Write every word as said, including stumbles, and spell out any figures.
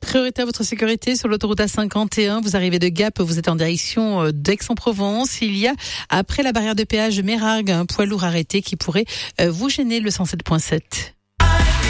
Priorité à votre sécurité sur l'autoroute A cinquante et un. Vous arrivez de Gap, vous êtes en direction d'Aix-en-Provence. Il y a, après la barrière de péage Mérargues, un poids lourd arrêté qui pourrait vous gêner le cent sept virgule sept.